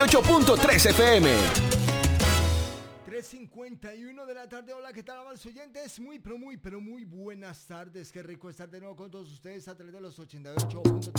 88.3 FM. 3:51 de la tarde. Hola, ¿qué tal, amables oyentes? Muy buenas tardes. Qué rico estar de nuevo con todos ustedes a través de los 88.3